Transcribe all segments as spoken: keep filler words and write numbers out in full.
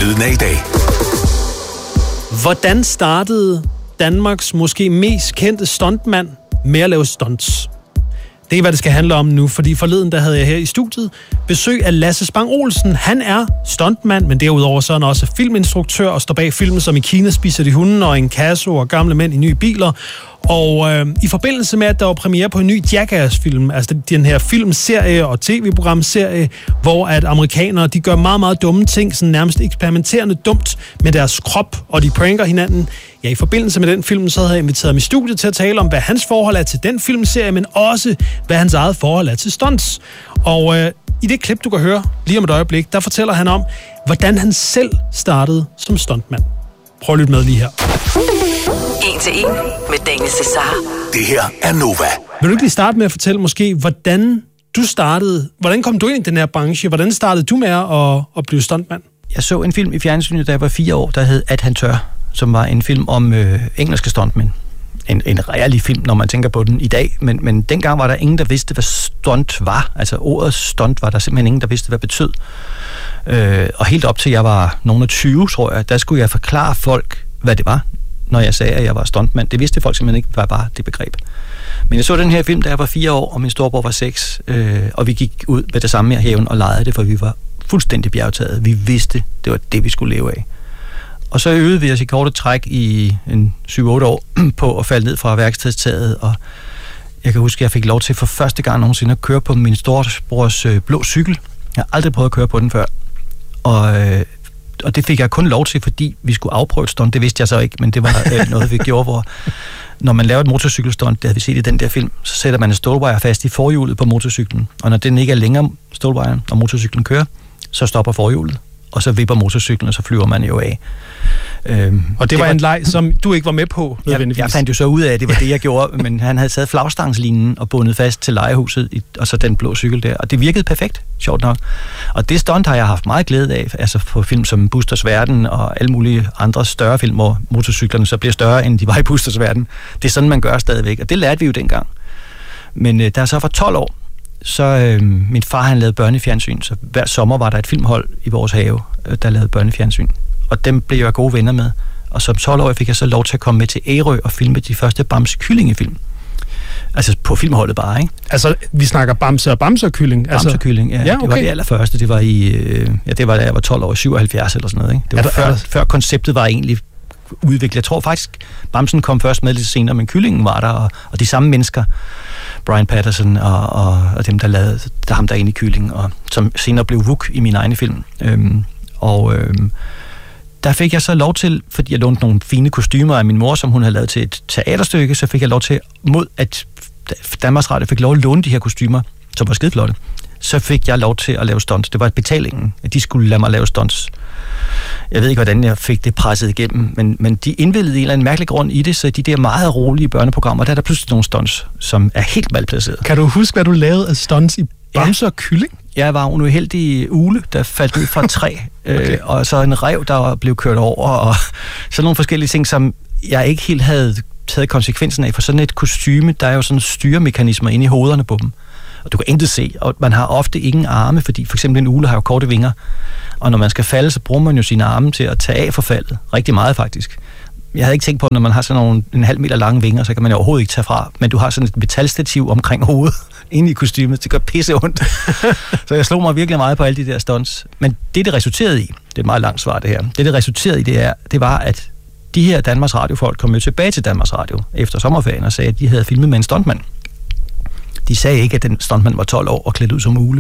Lyden af i dag. Hvordan startede Danmarks måske mest kendte stuntmand med at lave stunts? Det er, hvad det skal handle om nu, fordi forleden, der havde jeg her i studiet besøg af Lasse Spang Olsen. Han er stuntmand, men derudover så er han også filminstruktør og står bag filmen som I Kina spiser de hunden og Inkasso og Gamle mænd i nye biler. Og øh, i forbindelse med, at der var premiere på en ny Jackass-film, altså den her filmserie og tv-programserie, hvor at amerikanere, de gør meget, meget dumme ting, sådan nærmest eksperimenterende dumt med deres krop, og de pranker hinanden. Ja, i forbindelse med den film, så havde jeg inviteret ham i studiet til at tale om, hvad hans forhold er til den filmserie, men også, hvad hans eget forhold er til stunts. Og øh, i det klip, du kan høre lige om et øjeblik, der fortæller han om, hvordan han selv startede som stuntmand. Prøv at lytte med lige her. En til en med Daniel Cesar. Det her er Nova. Vil du ikke lige starte med at fortælle måske, hvordan du startede, hvordan kom du ind i den her branche? Hvordan startede du med at, at blive stuntmand? Jeg så en film i fjernsynet, da jeg var fire år, der hed At han tør, som var en film om øh, engelske stuntmænd. En, en reallig film, når man tænker på den i dag, men, men dengang var der ingen, der vidste, hvad stunt var. Altså ordet stunt var der simpelthen ingen, der vidste, hvad det betød. Øh, og helt op til jeg var nogen af tyve, tror jeg, der skulle jeg forklare folk, hvad det var, når jeg sagde, at jeg var stuntmand. Det vidste folk simpelthen ikke, hvad var det begreb. Men jeg så den her film, da jeg var fire år, og min storebror var seks, øh, og vi gik ud med det samme med haven og legede det, for vi var fuldstændig bjergtaget. Vi vidste, det var det, vi skulle leve af. Og så øvede vi os i korte træk i en syv otte år på at falde ned fra værkstedstaget, og jeg kan huske, at jeg fik lov til for første gang nogensinde at køre på min storebrors øh, blå cykel. Jeg har aldrig prøvet at køre på den før. Og, øh, og det fik jeg kun lov til, fordi vi skulle afprøve et stunt. Det vidste jeg så ikke, men det var øh, noget, vi gjorde, hvor når man laver et motorcykelstunt, det havde vi set i den der film, så sætter man en stålwire fast i forhjulet på motorcyklen. Og når den ikke er længere stålwiren, og motorcyklen kører, så stopper forhjulet. Og så vipper motorcyklen, og så flyver man jo af. Øhm, og det, det var, var en leg, som du ikke var med på, nødvendigvis. Jeg, jeg fandt jo så ud af, at det var det, jeg gjorde, men han havde taget flagstangslinjen og bundet fast til lejehuset, i, og så den blå cykel der. Og det virkede perfekt, sjovt nok. Og det stunt har jeg haft meget glæde af, altså på film som Busters Verden og alle mulige andre større film, hvor motorcyklerne så bliver større, end de var i Busters Verden. Det er sådan, man gør stadigvæk, og det lærte vi jo dengang. Men øh, der så for tolv år, så øh, min far, han lavede børnefjernsyn, så hver sommer var der et filmhold i vores have, øh, der lavede børnefjernsyn. Og dem blev jeg gode venner med. Og som tolv-årig fik jeg så lov til at komme med til Ærø og filme de første Bamse Kyllingefilm. Altså på filmholdet bare, ikke? Altså, vi snakker Bamse og Bamse og Kylling? Bamse og Kylling, ja. ja okay. Det var det allerførste. Det var i, øh, ja, det var da jeg var tolv år, syvoghalvfjerds eller sådan noget, ikke? Det var der, før, før konceptet var egentlig udviklet. Jeg tror faktisk, Bamsen kom først med lidt senere, men Kyllingen var der, og, og de samme mennesker, Brian Patterson og, og, og dem, der lavede, der ham der inde i Kyllingen, og som senere blev Vuk i min egne film. Øhm, og øhm, der fik jeg så lov til, fordi jeg lånte nogle fine kostymer af min mor, som hun havde lavet til et teaterstykke, så fik jeg lov til, mod at Danmarks Radio fik lov at låne de her kostymer, som var skideflotte, så fik jeg lov til at lave stunts. Det var et betalingen, at de skulle lade mig lave stunts. Jeg ved ikke, hvordan jeg fik det presset igennem, men, men de indvildede en eller anden mærkelig grund i det, så de der meget rolige børneprogrammer, der er der pludselig nogle stunts, som er helt malplaceret. Kan du huske, hvad du lavede af stunts i Bamse ja. og Kylling? Jeg var en uheldig ule, der faldt ud fra et træ, okay. øh, og så en ræv, der blev kørt over, og sådan nogle forskellige ting, som jeg ikke helt havde taget konsekvensen af, for sådan et kostyme, der er jo sådan styremekanismer inde i hovederne på dem. Og du kan intet se, og man har ofte ingen arme, fordi for eksempel en ule har jo korte vinger, og når man skal falde, så bruger man jo sine arme til at tage af for faldet. Rigtig meget faktisk. Jeg havde ikke tænkt på, når man har sådan nogle en halv meter lange vinger, så kan man jo overhovedet ikke tage fra, men du har sådan et metalstativ omkring hovedet, inde i kostymet, det gør pisse ondt. Så jeg slog mig virkelig meget på alle de der stunts. Men det, det resulterede i, det er et meget langt svar det her, det, det resulterede i, det, er, det var, at de her Danmarks Radio-folk kom jo tilbage til Danmarks Radio efter sommerferien og sagde, at de havde filmet med en stuntmand. De sagde ikke, at den stuntmand var tolv år og klædt ud som ule.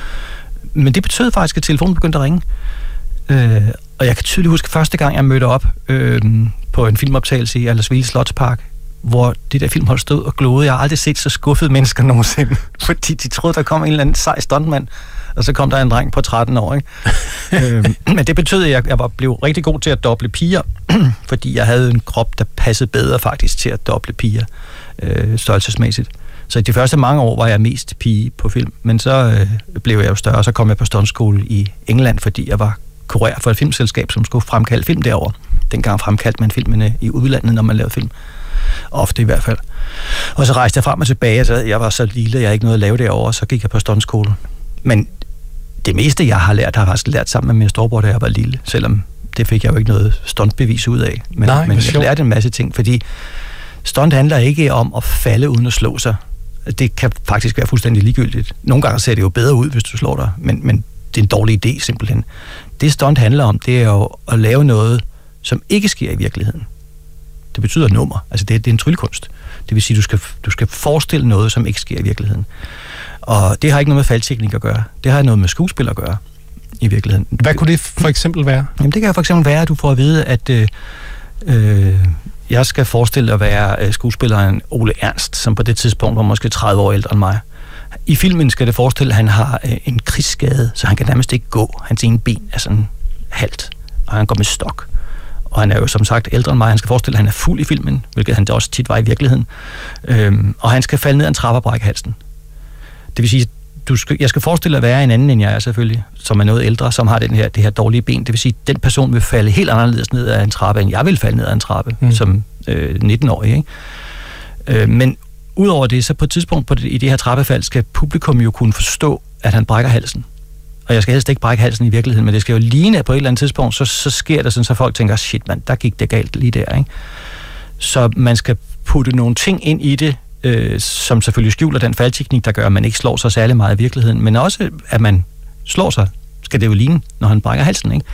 Men det betød faktisk, at telefonen begyndte at ringe. Øh, og jeg kan tydeligt huske første gang, jeg mødte op øh, på en filmoptagelse i Aldersville Slotspark, hvor det der filmhold stod og glodede. Jeg har aldrig set så skuffede mennesker nogensinde, fordi de troede, der kom en eller anden sej stuntmand, og så kom der en dreng på tretten år. Ikke? øh, men det betød, at jeg, jeg var, blev rigtig god til at doble piger, fordi jeg havde en krop, der passede bedre faktisk til at doble piger øh, størrelsesmæssigt. Så i de første mange år var jeg mest pige på film, men så øh, blev jeg jo større, og så kom jeg på stuntskole i England, fordi jeg var kurér for et filmselskab, som skulle fremkalde film derovre. Dengang fremkaldte man filmene i udlandet, når man lavede film. Ofte i hvert fald. Og så rejste jeg frem og tilbage, og så jeg var så lille, jeg havde ikke noget at lave derovre, så gik jeg på stuntskole. Men det meste, jeg har lært, har jeg faktisk lært sammen med min storebror, da jeg var lille, selvom det fik jeg jo ikke noget stuntbevis ud af. Men, Nej, men jeg lærte en masse ting, fordi stunt handler ikke om at falde uden at slå sig. Det kan faktisk være fuldstændig ligegyldigt. Nogle gange ser det jo bedre ud, hvis du slår dig, men, men det er en dårlig idé simpelthen. Det stunt handler om, det er jo at lave noget, som ikke sker i virkeligheden. Det betyder nummer. Altså det er, det er en tryllekunst. Det vil sige, du skal, du skal forestille noget, som ikke sker i virkeligheden. Og det har ikke noget med faldteknik at gøre. Det har noget med skuespil at gøre i virkeligheden. Hvad kunne det for eksempel være? Jamen det kan for eksempel være, at du får at vide, at øh, øh, jeg skal forestille at være øh, skuespilleren Ole Ernst, som på det tidspunkt var måske tredive år ældre end mig. I filmen skal det forestille, at han har øh, en krigsskade, så han kan nærmest ikke gå. Hans ene ben er sådan halvt, og han går med stok. Og han er jo som sagt ældre end mig. Han skal forestille, at han er fuld i filmen, hvilket han da også tit var i virkeligheden. Øhm, og han skal falde ned ad en trappe og brække halsen. Det vil sige, du skal, jeg skal forestille at være en anden end jeg er selvfølgelig, som er noget ældre, som har den her, det her dårlige ben. Det vil sige, at den person vil falde helt anderledes ned ad en trappe, end jeg vil falde ned ad en trappe, mm. som øh, nitten-årig. Ikke? Øh, men udover det, så på et tidspunkt på det, i det her trappefald, skal publikum jo kunne forstå, at han brækker halsen. Og jeg skal helst ikke brække halsen i virkeligheden, men det skal jo ligne, at på et eller andet tidspunkt, så, så sker det sådan, så folk tænker, shit mand, der gik det galt lige der. Ikke? Så man skal putte nogle ting ind i det, øh, som selvfølgelig skjuler den faldteknik, der gør, at man ikke slår sig særlig meget i virkeligheden, men også, at man slår sig, skal det jo ligne, når han brækker halsen. Ikke?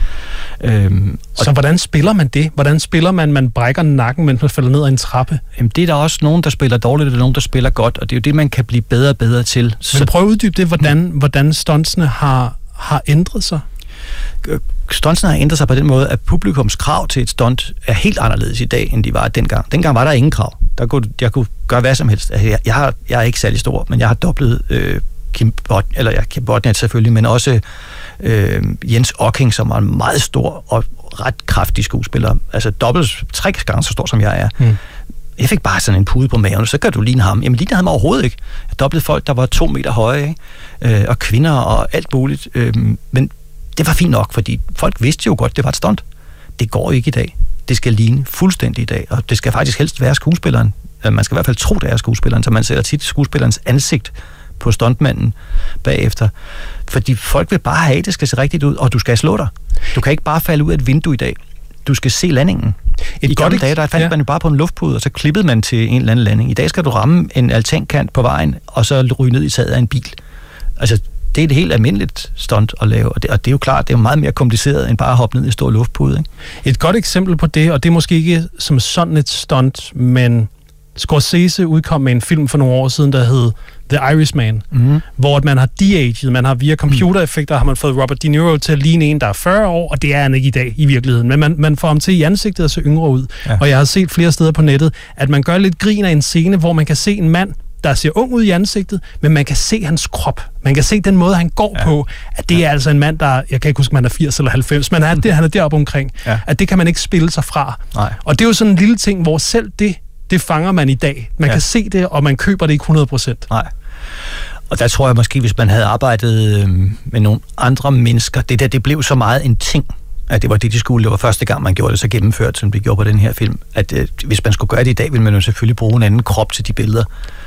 Øhm, så hvordan spiller man det? Hvordan spiller man, man brækker nakken, mens man falder ned ad en trappe? Jamen, det er der også nogen, der spiller dårligt, og der er nogen, der spiller godt, og det er jo det, man kan blive bedre og bedre til. Så men prøv at uddybe det, hvordan, hvordan stuntsene har, har ændret sig. Stuntsene har ændret sig på den måde, at publikums krav til et stunt er helt anderledes i dag, end de var dengang. Dengang var der ingen krav. Der kunne, jeg kunne gøre hvad som helst. Altså, jeg, jeg, har, jeg er ikke særlig stor, men jeg har dobblet øh, Kim Bot, eller ja, Kim Botnet selvfølgelig, men også øh, Jens Ocking, som er en meget stor og ret kraftig skuespiller. Altså dobbelt, tre gange så stor, som jeg er. Mm. Jeg fik bare sådan en pude på maven, så kan du ligne ham. Jamen, lignede ham overhovedet ikke. Jeg doblede folk, der var to meter høje, ikke? Øh, og kvinder og alt muligt. Øh, men det var fint nok, fordi folk vidste jo godt, det var et stunt. Det går ikke i dag. Det skal ligne fuldstændig i dag, og det skal faktisk helst være skuespilleren. Man skal i hvert fald tro, det er skuespilleren, så man sætter tit skuespillerens ansigt på stuntmanden bagefter. Fordi folk vil bare have, det skal se rigtigt ud, og du skal slå dig. Du kan ikke bare falde ud af et vindue i dag. Du skal se landingen. Et I gamle dage, der fandt ja. man jo bare på en luftpude, og så klippede man til en eller anden landing. I dag skal du ramme en altankant på vejen, og så ryge ned i taget af en bil. Altså, det er et helt almindeligt stunt at lave, og det, og det er jo klart, det er jo meget mere kompliceret, end bare at hoppe ned i en stor luftpude. Ikke? Et godt eksempel på det, og det er måske ikke som sådan et stunt, men Scorsese udkom med en film for nogle år siden, der hed The Irishman, mm-hmm. hvor man har de-aged, man har via computereffekter, har man fået Robert De Niro til at ligne en, der er fyrre år, og det er han ikke i dag i virkeligheden, men man, man får ham til i ansigtet at se yngre ud. Ja. Og jeg har set flere steder på nettet, at man gør lidt grin af en scene, hvor man kan se en mand, der ser ung ud i ansigtet, men man kan se hans krop. Man kan se den måde, han går ja. på, at det er altså en mand, der, jeg kan ikke huske, man er firs eller halvfems, men han, det, han er deroppe omkring, ja. at det kan man ikke spille sig fra. Nej. Og det er jo sådan en lille ting, hvor selv det, det fanger man i dag. Man ja. kan se det, og man køber det ikke hundrede procent. Nej. Og der tror jeg måske, hvis man havde arbejdet øh, med nogle andre mennesker, det der, det blev så meget en ting, at det var det, de skulle. Det var første gang, man gjorde det så gennemført, som det gjorde på den her film. At øh, hvis man skulle gøre det i dag, ville man jo selvfølgelig bruge en anden krop til de billeder.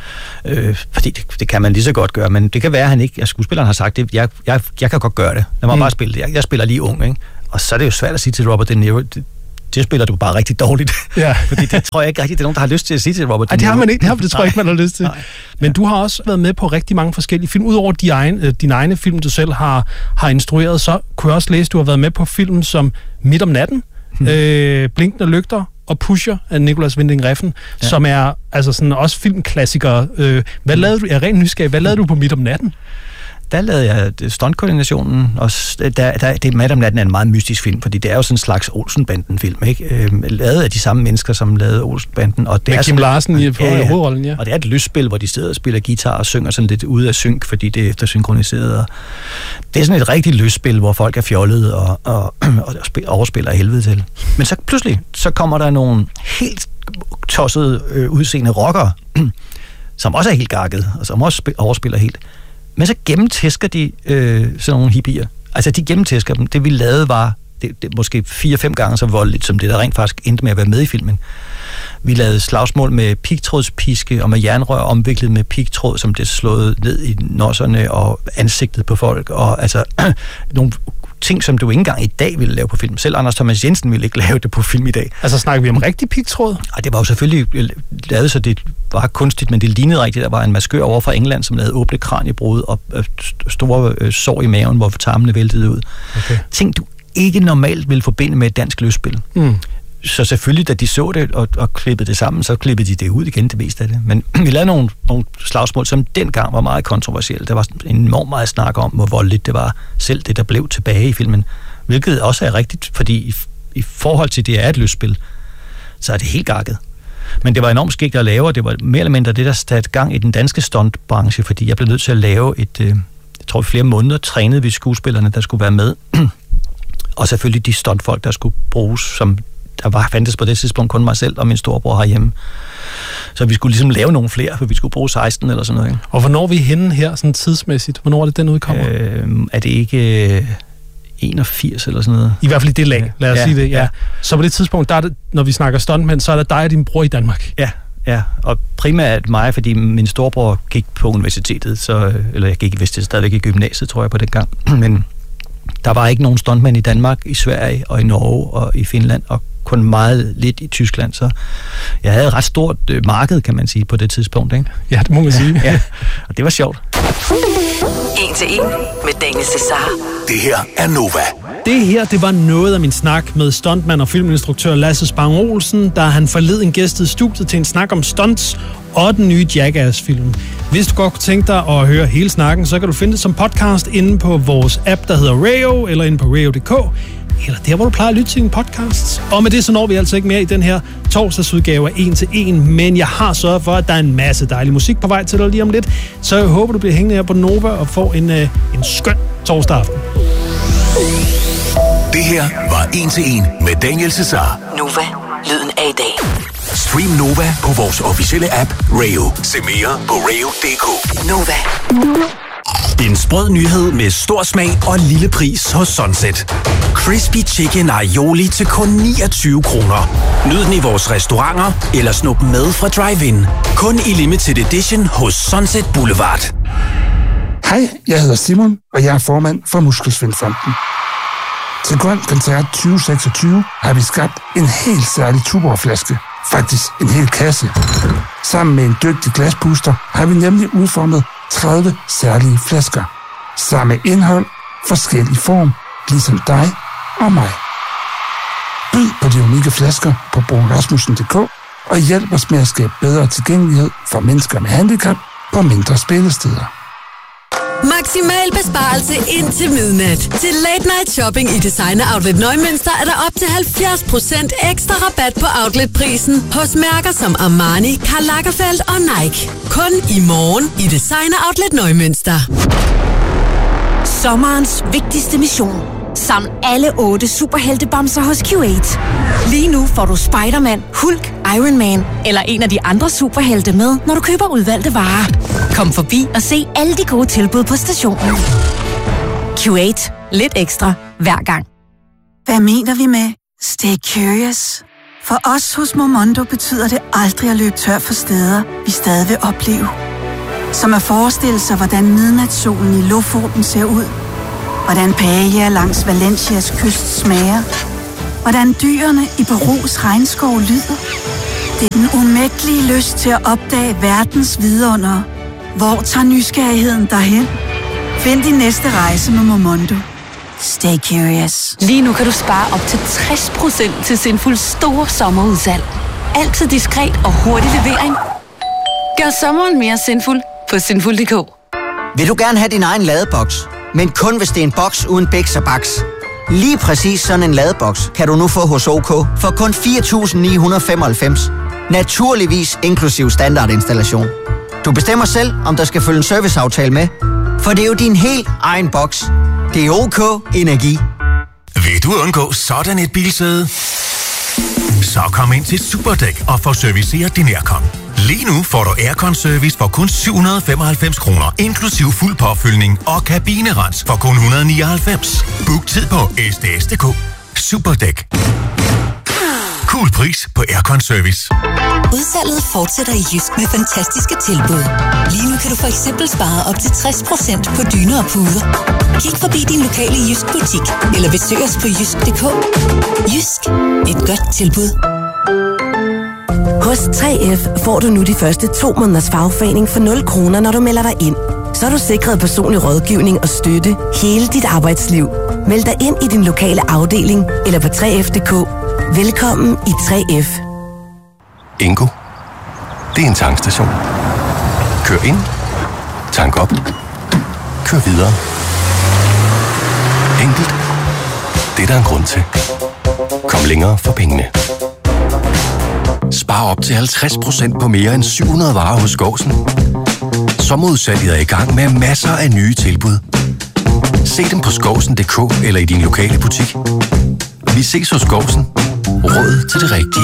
Øh, fordi det, det kan man lige så godt gøre, men det kan være, at han ikke, at skuespilleren har sagt, det, jeg, jeg, jeg kan godt gøre det. Lad mig mm. bare spille det. Jeg, jeg spiller lige ung, ikke? Og så er det jo svært at sige til Robert De Niro, det, det spiller du bare rigtig dårligt. Ja. Fordi det tror jeg ikke rigtig, det er nogen, der har lyst til at sige til Robert De Niro. Ej, det har man ikke, det, har, det tror jeg ikke, man har lyst til. Nej. Men du har også været med på rigtig mange forskellige film. Udover de egne, din egne film, du selv har, har instrueret, så kunne jeg også læse, at du har været med på film som Midt om natten, hmm. øh, Blinkende lygter og Pusher af Nicolas Winding Refn, ja. som er altså sådan også filmklassikere. Øh, hvad lavede du? Jeg er rent nysgerrig. Hvad lavede du på Midt om natten? Der lavede jeg stuntkoordinationen, og der, der, det Midt om natten er en meget mystisk film, fordi det er jo sådan en slags Olsen-banden-film, ikke? Øh, lavet af de samme mennesker, som lavede Olsen-banden. Og det med er Kim Larsen i, på ja, ja. hovedrollen, ja. Og det er et lystspil, hvor de sidder og spiller guitar og synger sådan lidt ude af synk, fordi det er eftersynkroniseret. Og det er sådan et rigtigt lystspil, hvor folk er fjollede og, og, og overspiller af helvede til. Men så pludselig, så kommer der nogle helt tossede øh, udseende rockere, som også er helt gakket, og som også overspiller helt. Men så gennemtæsker de øh, sådan nogle hippier. Altså, de gennemtæsker dem. Det, vi lavede, var det, det, måske fire-fem gange så voldeligt, som det, der rent faktisk endte med at være med i filmen. Vi lavede slagsmål med pigtrådspiske og med jernrør omviklet med pigtråd, som det slået ned i nosserne og ansigtet på folk. Og altså, nogle ting, som du ikke engang i dag ville lave på film. Selv Anders Thomas Jensen ville ikke lave det på film i dag. Altså snakker vi om rigtig pigtråd? Og det var jo selvfølgelig lavet, så det var kunstigt, men det lignede rigtigt. Der var en maskør over fra England, som lavede åbne kraniebrud og store øh, sår i maven, hvor tarmene væltede ud. Okay. Ting, du ikke normalt ville forbinde med et dansk løsspil. Mm. Så selvfølgelig, da de så det og, og klippede det sammen, så klippede de det ud igen, det meste af det. Men vi lavede nogle, nogle slagsmål, som dengang var meget kontroversielle. Der var enormt meget snak om, hvor voldeligt det var. Selv det, der blev tilbage i filmen. Hvilket også er rigtigt, fordi i, i forhold til, det er et løsspil, så er det helt gakket. Men det var enormt skægt at lave, og det var mere eller mindre det, der satte gang i den danske stuntbranche, fordi jeg blev nødt til at lave et, øh, jeg tror flere måneder, trænede vi skuespillerne, der skulle være med. Og selvfølgelig de stuntfolk, der skulle bruges, som der var fandtes på det tidspunkt kun mig selv og min storebror herhjemme. Så vi skulle ligesom lave nogle flere, for vi skulle bruge seksten eller sådan noget. Ikke? Og hvornår er vi henne her, sådan tidsmæssigt? Hvornår er det, den udkommer? Øh, er det ikke øh, enogfirs eller sådan noget? I hvert fald i det lag, lad os ja, sige det. Ja. Ja. Så på det tidspunkt, der er det, når vi snakker stuntmænd, så er det dig og din bror i Danmark. Ja, ja. Og primært mig, fordi min storebror gik på universitetet, så, eller jeg gik vist stadigvæk i gymnasiet, tror jeg, på den gang. Men der var ikke nogen stuntmænd i Danmark, i Sverige og i Norge og i Finland, og kun meget lidt i Tyskland, så jeg havde et ret stort øh, marked, kan man sige, på det tidspunkt, ikke? Ja, det må man sige. Ja, og det var sjovt. En til en med Daniel Cesar. Det her er Nova. Det her, det var noget af min snak med stuntmand og filminstruktør Lasse Spang Olsen, da han forleden gæstede studiet til en snak om stunts og den nye Jackass-film. Hvis du godt kunne tænke dig at høre hele snakken, så kan du finde det som podcast inde på vores app, der hedder Rayo, eller inde på rayo punktum d k, eller der, hvor du plejer at lytte til dine podcasts. Og med det, så når vi altså ikke mere i den her torsdagsudgave af En til En, men jeg har sørget for, at der er en masse dejlig musik på vej til dig lige om lidt, så jeg håber, du bliver hængende her på Nova og får en, øh, en skøn torsdag aften. Det her var En til En med Daniel Cesar. Nova, lyden af i dag. Stream Nova på vores officielle app Rayo. Se mere på rayo punktum d k. Nova. En sprød nyhed med stor smag og lille pris hos Sunset. Crispy Chicken Aioli til kun niogtyve kroner. Nyd den i vores restauranter eller snup med fra Drive-In. Kun i limited edition hos Sunset Boulevard. Hej, jeg hedder Simon, og jeg er formand for Muskelsvindfonden. Til Grøn Koncert tyve seksogtyve har vi skabt en helt særlig Tuborg-flaske. Faktisk en hel kasse. Sammen med en dygtig glaspuster har vi nemlig udformet tredive særlige flasker. Samme indhold, forskellig form, ligesom dig og mig. Byd på de unikke flasker på bruunrasmussen punktum d k og hjælp os med at skabe bedre tilgængelighed for mennesker med handicap på mindre spillesteder. Maksimal besparelse indtil midnat. Til Late Night Shopping i Designer Outlet Neumünster er der op til halvfjerds procent ekstra rabat på outletprisen hos mærker som Armani, Karl Lagerfeld og Nike. Kun i morgen i Designer Outlet Neumünster. Sommerens vigtigste mission. Saml alle otte superheltebamser hos Q otte. Lige nu får du Spider-Man, Hulk, Iron Man eller en af de andre superhelte med, når du køber udvalgte varer. Kom forbi og se alle de gode tilbud på stationen. Q otte. Lidt ekstra hver gang. Hvad mener vi med stay curious? For os hos Momondo betyder det aldrig at løbe tør for steder, vi stadig vil opleve. Som at forestille sig, hvordan midnatssolen i Lofoten ser ud. Hvordan paella langs Valencias kyst smager. Hvordan dyrene i Perus regnskov lyder. Det er den umættelige lyst til at opdage verdens vidundere. Hvor tager nysgerrigheden derhen? Find din næste rejse med Momondo. Stay curious. Lige nu kan du spare op til tres procent til Sinfuls store sommerudsalg. Altid diskret og hurtig levering. Gør sommeren mere sinful på sinful punktum d k. Vil du gerne have din egen ladeboks? Men kun hvis det er en boks uden biks og baks. Lige præcis sådan en ladeboks kan du nu få hos OK for kun fire tusind ni hundrede femoghalvfems. Naturligvis inklusiv standardinstallation. Du bestemmer selv, om der skal følge en serviceaftale med. For det er jo din helt egen boks. Det er OK Energi. Vil du undgå sådan et bilsæde? Så kom ind til Superdæk og få serviceret din aircon. Lige nu får du aircon-service for kun syv hundrede femoghalvfems kroner, inklusiv fuld påfyldning og kabinerens for kun et hundrede og nioghalvfems. Book tid på s d s punktum d k. Superdæk. Cool pris på aircon-service. Udsalget fortsætter i Jysk med fantastiske tilbud. Lige nu kan du for eksempel spare op til tres procent på dyner og puder. Kig forbi din lokale Jysk butik, eller besøg os på jysk punktum d k. Jysk. Et godt tilbud. Hos tre F får du nu de første to måneders fagforening for nul kroner, når du melder dig ind. Så er du sikret personlig rådgivning og støtte hele dit arbejdsliv. Meld dig ind i din lokale afdeling eller på tre f punktum d k. Velkommen i tre F. Ingo. Det er en tankstation. Kør ind. Tank op. Kør videre. Enkelt. Det er der en grund til. Kom længere for pengene. Spar op til halvtreds procent på mere end syv hundrede varer hos Gåsen. Sommerudsalget er i gang med masser af nye tilbud. Se dem på skovsen punktum d k eller i din lokale butik. Vi ses hos Gåsen. Råd til det rigtige